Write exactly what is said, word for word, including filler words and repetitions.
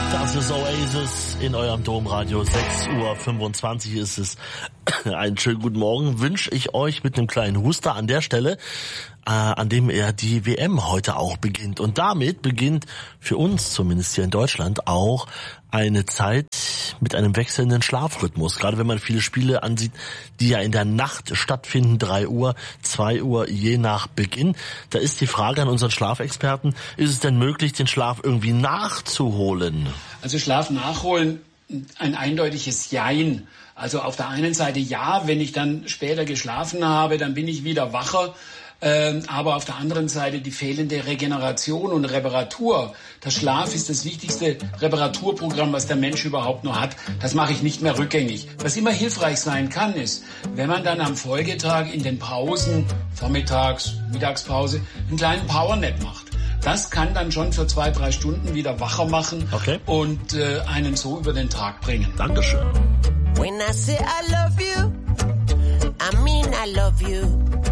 Das ist Oasis in eurem Domradio. sechs Uhr fünfundzwanzig ist es. Einen schönen guten Morgen wünsche ich euch mit einem kleinen Huster an der Stelle, äh, an dem er die W M heute auch beginnt. Und damit beginnt für uns, zumindest hier in Deutschland, auch eine Zeit mit einem wechselnden Schlafrhythmus. Gerade wenn man viele Spiele ansieht, die ja in der Nacht stattfinden, drei Uhr, zwei Uhr, je nach Beginn. Da ist die Frage an unseren Schlafexperten, ist es denn möglich, den Schlaf irgendwie nachzuholen? Also Schlaf nachholen, ein eindeutiges Jein. Also auf der einen Seite ja, wenn ich dann später geschlafen habe, dann bin ich wieder wacher. Ähm, aber auf der anderen Seite die fehlende Regeneration und Reparatur. Der Schlaf ist das wichtigste Reparaturprogramm, was der Mensch überhaupt nur hat. Das mache ich nicht mehr rückgängig. Was immer hilfreich sein kann, ist, wenn man dann am Folgetag in den Pausen, vormittags, Mittagspause, einen kleinen Powernap macht. Das kann dann schon für zwei, drei Stunden wieder wacher machen, okay, und äh, einen so über den Tag bringen. Dankeschön. When I say I love you, I mean I love you.